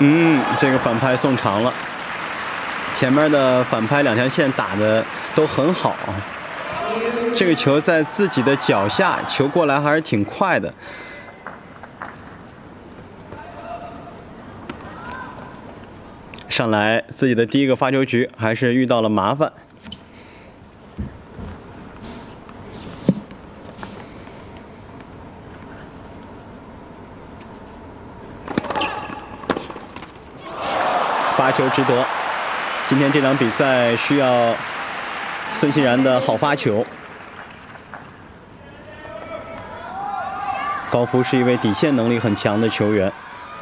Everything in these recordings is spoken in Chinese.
这个反拍送长了，前面的反拍两条线打的都很好。这个球在自己的脚下，球过来还是挺快的。上来自己的第一个发球局还是遇到了麻烦。发球值得。今天这场比赛需要孙欣然的好发球。高夫是一位底线能力很强的球员。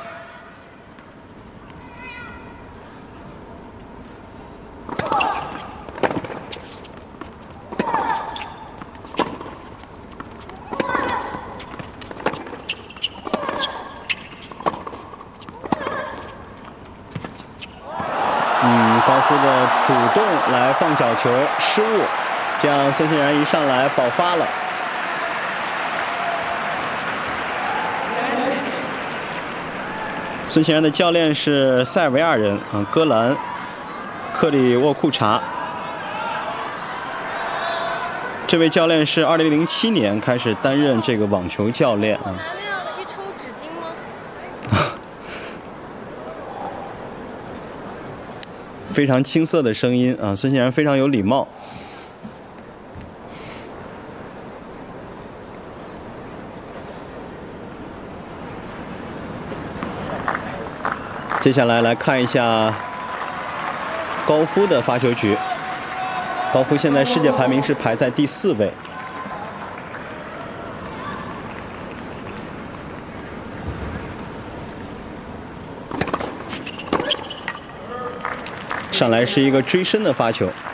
高夫的主动来放小球失误，这样孙欣然一上来爆发了。孙欣然的教练是塞尔维亚人戈兰克里沃库查。这位教练是2007年开始担任这个网球教练啊。 一抽纸巾吗？ 非常青涩的声音啊，孙欣然非常有礼貌。接下来来看一下高夫的发球局。高夫现在世界排名是排在第4位。上来是一个追身的发球。